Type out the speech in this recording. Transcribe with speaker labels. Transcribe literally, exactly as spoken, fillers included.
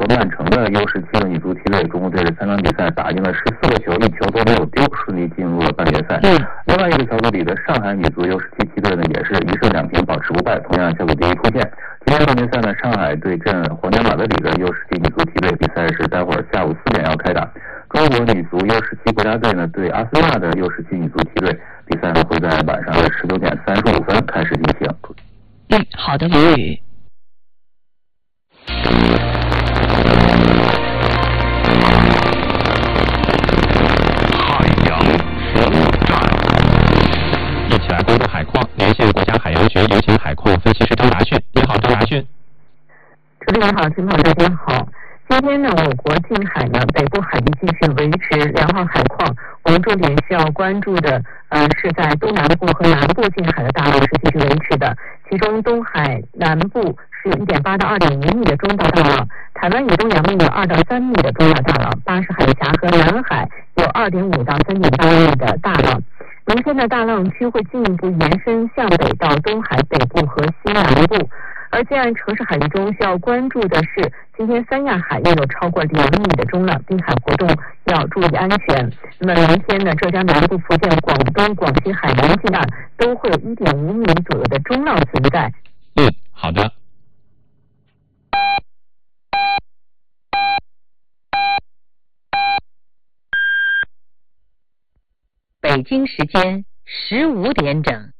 Speaker 1: 和曼城的 U 十七的女足梯队，中国队这三场比赛打进了十四个球，一球都没有丢，顺利进入了半决赛。
Speaker 2: 嗯，
Speaker 1: 另外一个小组里的上海女足 U 十七梯队呢，也是一胜两平保持不败，同样小组第一出线。今天半决赛呢，上海对阵皇家马德里的 U 十七女足梯队，比赛是待会儿下午四点要开打。中国女足 U 十七国家队呢对阿森纳的 U 十七女足梯队，比赛呢会在晚上的十九点三十五分开始进行。
Speaker 2: 嗯，好的，刘宇。
Speaker 3: 海洋服务站，一起来关注海况，连线国家海洋局游艇海况分析师张达迅。你好，张达迅。
Speaker 4: 主持人好，听众朋友大家好。今天呢，我国近海呢北部海域继续维持良好海况，我们重点需要关注的呃是在东南部和南部近海的大浪是继续维持的，其中东海南部是 一点八到二点五米的中到大浪，台湾以东洋面有二到三米的中到大浪，巴士海峡和南海有 二点五到三点八米的大浪。明天的大浪区会进一步延伸向北到东海北部和西南部。而近岸城市海域中需要关注的是，今天三亚海域有超过两米的中浪，滨海活动要注意安全。那么明天呢，浙江南部、福建、广东、广西海南近岸都会有 一点五米左右的中浪存在。
Speaker 3: 嗯，好的。
Speaker 5: 北京时间十五点整。